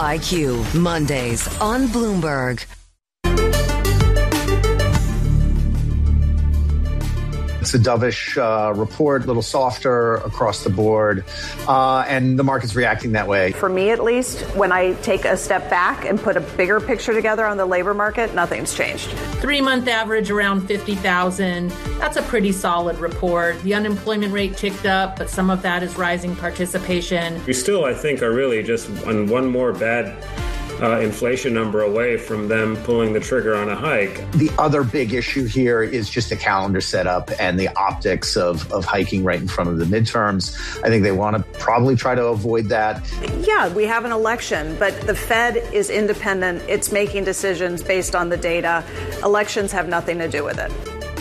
IQ, Mondays on Bloomberg. It's a dovish report, a little softer across the board, and the market's reacting that way. For me, at least, when I take a step back and put a bigger picture together on the labor market, nothing's changed. 3-month average around 50,000. That's a pretty solid report. The unemployment rate ticked up, but some of that is rising participation. We still, I think, are really just on one more bad inflation number away from them pulling the trigger on a hike. The other big issue here is just a calendar setup and the optics of hiking right in front of the midterms. I think they want to probably try to avoid that. Yeah, we have an election, but the Fed is independent. It's making decisions based on the data. Elections have nothing to do with it.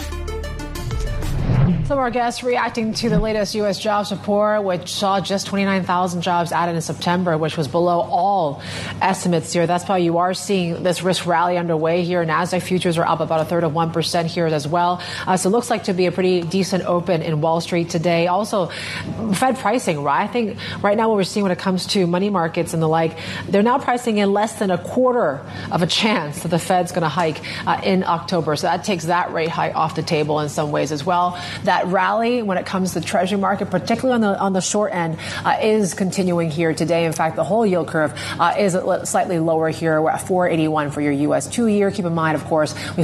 Some of our guests reacting to the latest U.S. jobs report, which saw just 29,000 jobs added in September, which was below all estimates here. That's why you are seeing this risk rally underway here. NASDAQ futures are up about 1/3 of 1% here as well. So it looks like to be a pretty decent open in Wall Street today. Also, Fed pricing, right? I think right now what we're seeing when it comes to money markets and the like, they're now pricing in less than a quarter of a chance that the Fed's going to hike in October. So that takes that rate hike off the table in some ways as well. That rally when it comes to the Treasury market, particularly on the short end, is continuing here today. In fact, the whole yield curve is slightly lower here. We're at 481 for your U.S. 2-year. Keep in mind, of course, we